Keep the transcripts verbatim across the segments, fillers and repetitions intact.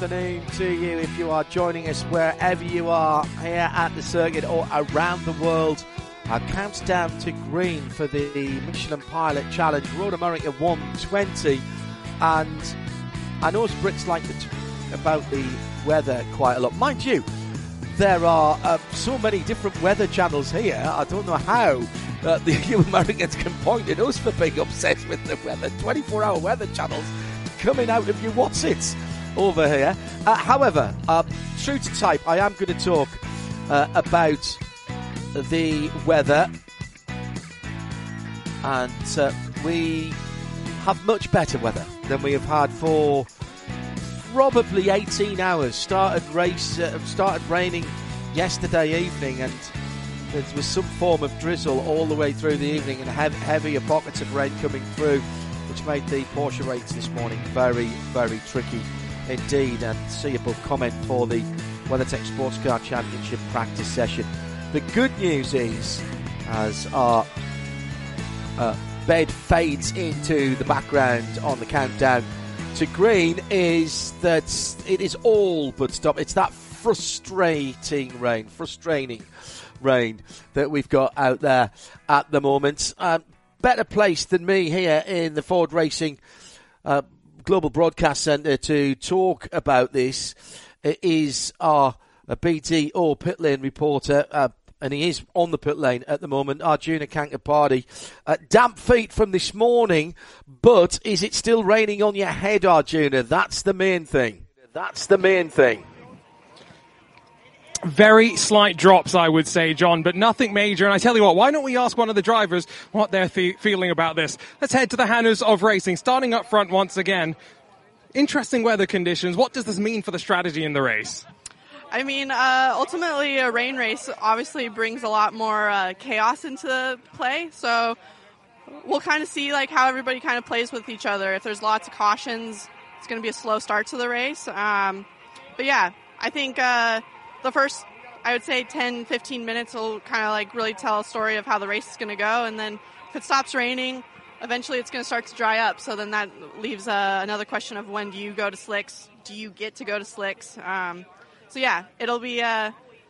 afternoon to you if you are joining us wherever you are here at the circuit or around the world. Our countdown to green for the Michelin Pilot Challenge, Road America one twenty. And I know us Brits like to talk about the weather quite a lot. Mind you, there are uh, so many different weather channels here. I don't know how uh, the you Americans can point at us for being obsessed with the weather. twenty-four hour weather channels coming out of your what's it over here. Uh, however, uh, true to type, I am going to talk uh, about the weather, and uh, we have much better weather than we have had for probably eighteen hours. Started race, uh, started raining yesterday evening, and there was some form of drizzle all the way through the evening, and hev- heavier pockets of rain coming through, which made the Porsche race this morning very, very tricky indeed. And see above comment for the WeatherTech Sports Car Championship practice session. The good news is, as our uh, bed fades into the background on the countdown to green, is that it is all but stopped. It's that frustrating rain, frustrating rain that we've got out there at the moment. Um, better placed than me here in the Ford Racing uh, Global Broadcast Centre to talk about this is our uh, B T O pit lane reporter, uh, and he is on the pit lane at the moment, Arjuna Kankapati. Uh, damp feet from this morning, but is it still raining on your head, Arjuna? That's the main thing. That's the main thing. Very slight drops, I would say, John, but nothing major. And I tell you what, why don't we ask one of the drivers what they're fe- feeling about this? Let's head to the Hannahs of Racing, starting up front once again. Interesting weather conditions. What does this mean for the strategy in the race? I mean, uh, ultimately, a rain race obviously brings a lot more uh, chaos into play. So we'll kind of see like how everybody kind of plays with each other. If there's lots of cautions, it's going to be a slow start to the race. Um, but yeah, I think uh, the first, I would say, ten, fifteen minutes will kind of like really tell a story of how the race is going to go. And then if it stops raining, eventually it's going to start to dry up. So then that leaves uh, another question of when do you go to slicks? Do you get to go to slicks? Um, So, yeah, it'll be, uh,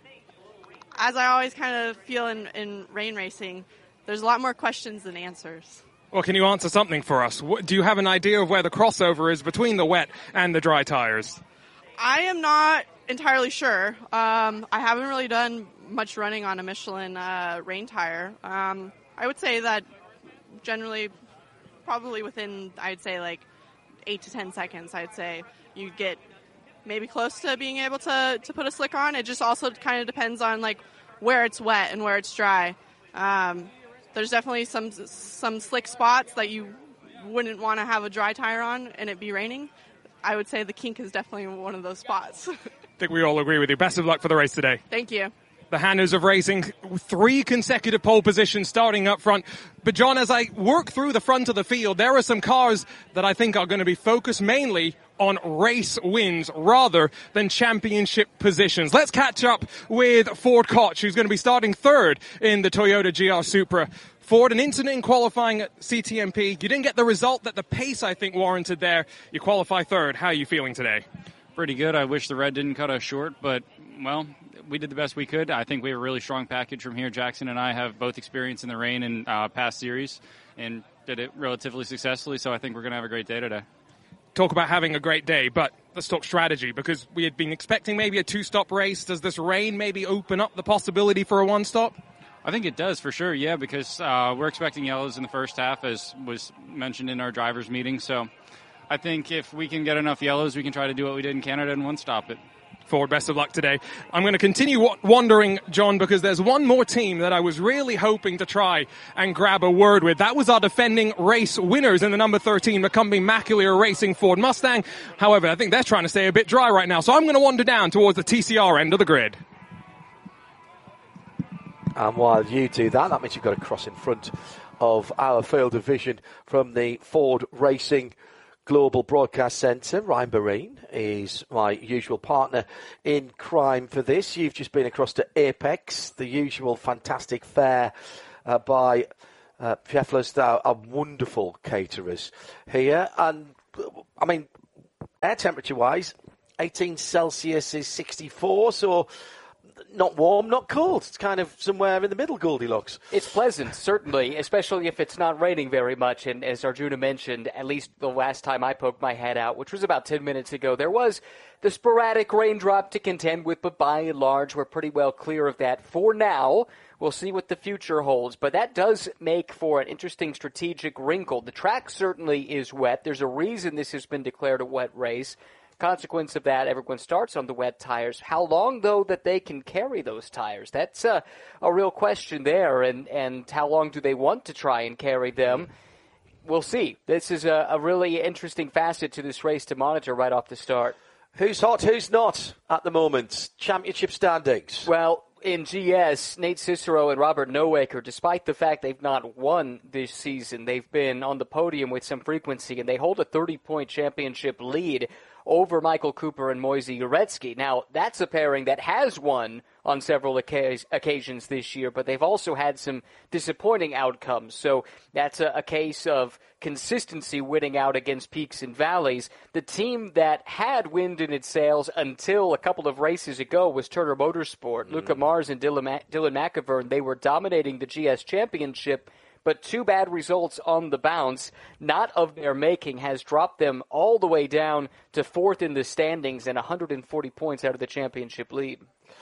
as I always kind of feel in, in rain racing, there's a lot more questions than answers. Well, can you answer something for us? What, do you have an idea of where the crossover is between the wet and the dry tires? I am not entirely sure. Um, I haven't really done much running on a Michelin uh, rain tire. Um, I would say that generally probably within, I'd say, like eight to ten seconds, I'd say you get maybe close to being able to, to put a slick on. It just also kind of depends on like where it's wet and where it's dry. Um, there's definitely some some slick spots that you wouldn't want to have a dry tire on and it be raining. I would say the kink is definitely one of those spots. I think we all agree with you. Best of luck for the race today. Thank you. The Hannahs of Racing, three consecutive pole positions starting up front. But John, as I work through the front of the field, there are some cars that I think are going to be focused mainly on race wins rather than championship positions. Let's catch up with Ford Koch, who's going to be starting third in the Toyota G R Supra. Ford, an incident in qualifying at C T M P. You didn't get the result that the pace, I think, warranted there. You qualify third. How are you feeling today? Pretty good. I wish the red didn't cut us short, but, well, we did the best we could. I think we have a really strong package from here. Jackson and I have both experience in the rain in uh, past series and did it relatively successfully, so I think we're going to have a great day today. Talk about having a great day, but let's talk strategy, because we had been expecting maybe a two-stop race. Does this rain maybe open up the possibility for a one-stop? I think it does for sure, yeah, because uh, we're expecting yellows in the first half, as was mentioned in our drivers' meeting. So I think if we can get enough yellows, we can try to do what we did in Canada and one-stop it. Ford, best of luck today. I'm going to continue w- wondering, John, because there's one more team that I was really hoping to try and grab a word with. That was our defending race winners in the number thirteen, Macomb Immaculate Racing Ford Mustang. However, I think they're trying to stay a bit dry right now, so I'm going to wander down towards the T C R end of the grid. And while you do that, that means you've got to cross in front of our field of vision from the Ford Racing Global Broadcast Centre. Ryan Barine is my usual partner in crime for this. You've just been across to Apex, the usual fantastic fare uh, by uh, Pfeffler's, our, our wonderful caterers here. And, I mean, air temperature-wise, eighteen Celsius is sixty-four, so not warm, not cold. It's kind of somewhere in the middle, Goldilocks. It's pleasant, certainly, especially if it's not raining very much. And as Arjuna mentioned, at least the last time I poked my head out, which was about ten minutes ago, there was the sporadic raindrop to contend with, but by and large, we're pretty well clear of that for now. We'll see what the future holds, but that does make for an interesting strategic wrinkle. The track certainly is wet. There's a reason this has been declared a wet race. Consequence of that, everyone starts on the wet tires. How long, though, that they can carry those tires? That's a, a real question there, and, and how long do they want to try and carry them? We'll see. This is a, a really interesting facet to this race to monitor right off the start. Who's hot, who's not at the moment? Championship standings. Well, in G S, Nate Cicero and Robert Nowaker, despite the fact they've not won this season, they've been on the podium with some frequency, and they hold a thirty-point championship lead over Michael Cooper and Moise Uretsky. Now, that's a pairing that has won on several occasions this year, but they've also had some disappointing outcomes. So that's a, a case of consistency winning out against peaks and valleys. The team that had wind in its sails until a couple of races ago was Turner Motorsport. Mm. Luca Mars and Dylan, Ma- Dylan McIvern, they were dominating the G S Championship, but two bad results on the bounce, not of their making, has dropped them all the way down to fourth in the standings and one hundred forty points out of the championship lead.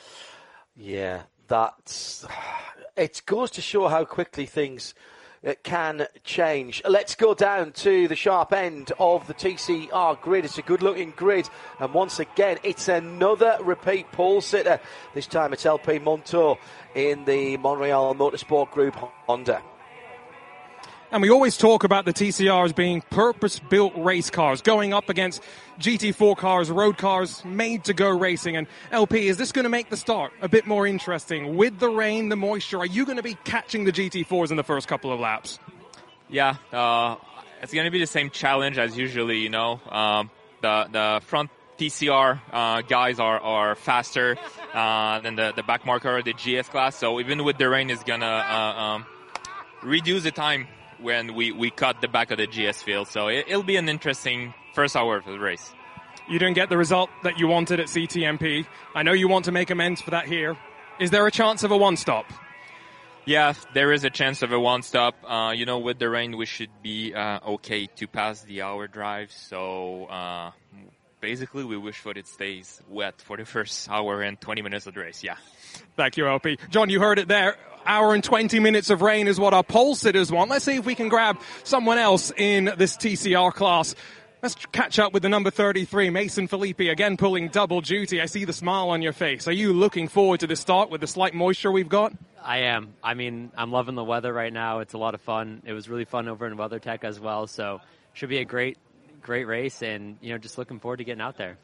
Yeah, that's... It goes to show how quickly things can change. Let's go down to the sharp end of the T C R grid. It's a good-looking grid, and once again, it's another repeat pole sitter. This time it's L P Montour in the Montreal Motorsport Group Honda. And we always talk about the T C R as being purpose-built race cars, going up against G T four cars, road cars, made to go racing. And L P, is this going to make the start a bit more interesting? With the rain, the moisture, are you going to be catching the G T fours in the first couple of laps? Yeah, uh, it's going to be the same challenge as usually, you know. Um, the, the front T C R uh, guys are, are faster uh, than the, the back marker, the G S class. So even with the rain, it's going to uh, um, reduce the time when we, we cut the back of the G S field. So it, it'll be an interesting first hour for the race. You didn't get the result that you wanted at C T M P. I know you want to make amends for that here. Is there a chance of a one-stop? Yeah, there is a chance of a one-stop. Uh, you know, with the rain, we should be uh, okay to pass the hour drive. So uh, basically, we wish for it stays wet for the first hour and twenty minutes of the race, yeah. Thank you, L P. John, you heard it there. Hour and twenty minutes of rain is what our pole sitters want. Let's see if we can grab someone else in this T C R class. Let's catch up with the number thirty-three, Mason Filippi, again pulling double duty. I see the smile on your face. Are you looking forward to the start with the slight moisture we've got? I am. I mean, I'm loving the weather right now. It's a lot of fun. It was really fun over in WeatherTech as well. So should be a great, great race, and, you know, just looking forward to getting out there.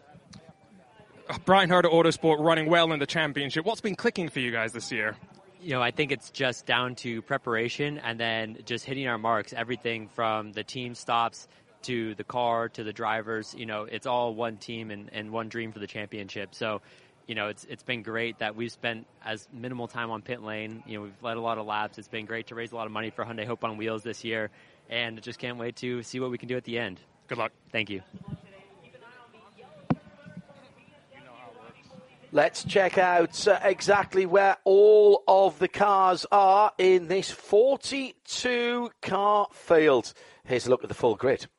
Brian Herta Autosport running well in the championship. What's been clicking for you guys this year? You know, I think it's just down to preparation and then just hitting our marks. Everything from the team stops to the car to the drivers. You know, it's all one team and, and one dream for the championship. So, you know, it's it's been great that we've spent as minimal time on pit lane. You know, we've led a lot of laps. It's been great to raise a lot of money for Hyundai Hope on Wheels this year. And just can't wait to see what we can do at the end. Good luck. Thank you. Let's check out uh, exactly where all of the cars are in this forty-two car field. Here's a look at the full grid.